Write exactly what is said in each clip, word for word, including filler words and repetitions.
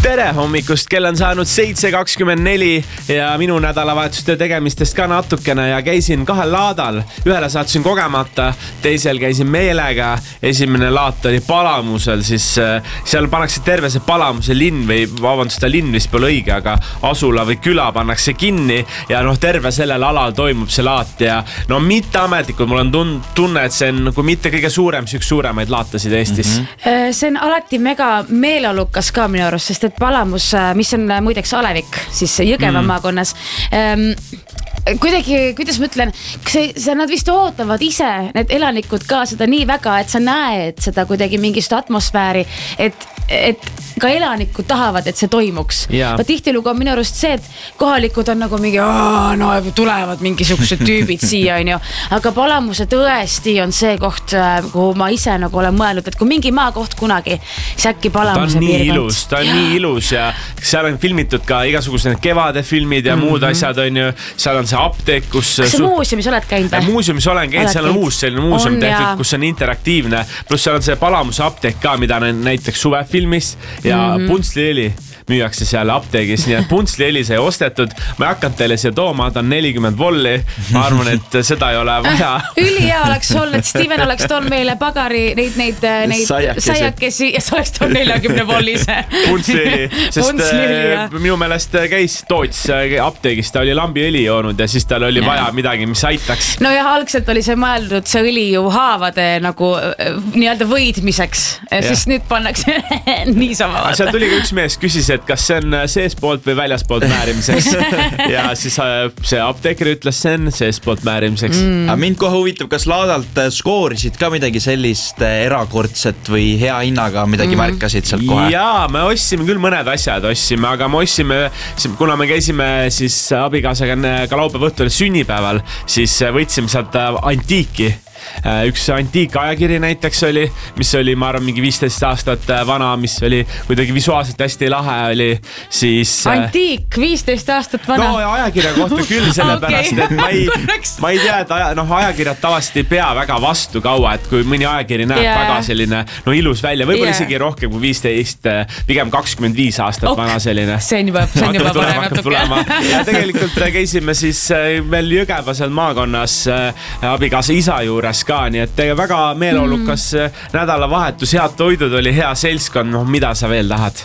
tere hommikust, kell on saanud seitse kakskümmend neli ja minu nädalavahetuste tegemistest ka natukene ja käisin kahel laadal. Ühele saatsin kogemata, teisel käisin meelega. Esimene laat oli Palamusel, siis seal pannakse terve see Palamuse linn või vabandust, linn vist pole õige, aga asula või küla pannakse kinni ja noh, terve sellel alal toimub see laat ja no mitte ametlikult, mul on tunne, et see on kui mitte kõige suurem, see üks suuremaid laatasid Eestis. Mm-hmm. See on alati mega meeleolukas ka minu arust, sest et Palamus, mis on muideks Alevik, siis Jõgeva mm. maakonnas. Ähm, kuidagi, kuidas ma ütlen, see, see, nad vist ootavad ise, need elanikud ka seda nii väga, et sa näed seda kuidagi mingist atmosfääri, et, et ka elanikud tahavad, et see toimuks. Yeah. Ma tihtilugu on minu arust see, et kohalikud on nagu mingi, no tulevad mingisugused tüübid siia, on ju. Aga Palamuse tõesti on see koht, kuhu ma ise nagu olen mõelnud, et kui mingi maakoht kunagi, siis äkki Palamuse piirkond. Ilus, ta on ja. nii ilus ja seal on filmitud ka igasugused kevade filmid ja mm-hmm. muud asjad on ju, seal on see apteek, kus kas see muusiumis oled käinud? Muusiumis olen käinud, seal on uus selline muusium on, tehtud, ja. kus on interaktiivne, pluss seal on see Palamuse apteek ka, mida on näiteks suvefilmis ja mm-hmm. Puntsliõli müüakse seal apteegis, nii et puntsliõli sai ostetud. Ma ei hakanud teile siia tooma, ta on nelikümmend volli. Ma arvan, et seda ei ole vaja. Üli hea oleks olnud, et Steven oleks toon meile pagari neid, neid, neid saiakesi ja sa oleks toon nelikümmend vollise. Puntsliõli, sest ja. minu meelest käis Toots apteegis, ta oli lambiõli joonud ja siis tal oli ja. vaja midagi, mis aitaks. No ja algselt oli see mõeldud see õli ju haavade nagu nii-öelda võidmiseks. Ja. Siis nüüd pannakse niisama. Seal tuli ka üks mees, küsis, et kas see on seespoolt või väljaspoolt määrimiseks ja siis see apteekri ütles, see on seespoolt määrimiseks. Mm. Mind kohe huvitab, kas laadalt skoorisid ka midagi sellist erakordset või hea hinnaga midagi mm. märkasid sealt kohe? Jaa, me ossime küll mõned asjad ossime, aga me ossime, kuna me käisime siis abikaasaga ka laupäeva õhtul sünnipäeval, siis võtsime sealt antiiki. Üks antiikajakiri näiteks oli, mis oli, ma arvan, mingi viisteist aastat vana, mis oli kuidagi visuaalselt hästi lahe oli, siis... Antiik, viisteist aastat vana? No ajakirja kohta küll sellepärast, okay. et ma ei, ma ei tea, et aja, no, ajakirjad tavaliselt ei pea väga vastu kaua, et kui mõni ajakiri näeb yeah. väga selline no, ilus välja, võib-olla yeah. isegi rohkem kui viisteist, pigem kakskümmend viis aastat okay. vana selline. See on juba, see on juba parem natuke. Ja tegelikult käisime siis veel Jõgevasel maakonnas abikaasa isa juures ka, nii et väga meeleolukas mm. nädalavahetus, head toidud oli, hea seltskond, noh mida sa veel tahad?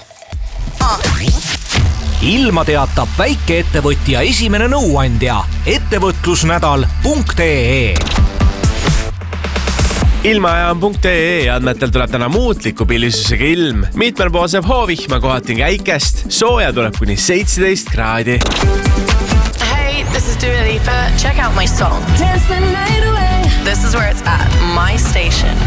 Ilma teatab väikeettevõtja esimene nõuandja ettevõtlusnädal punkt ee. Ilmaajam punkt ee andmetel tuleb täna muutliku pilvisusega ilm. Mitmel poosev hoovihma kohati käikest, sooja tuleb kuni seitseteist kraadi. Hey, this is Dua Lipa. Check out my song. Dance the night away. This is where it's at, my station.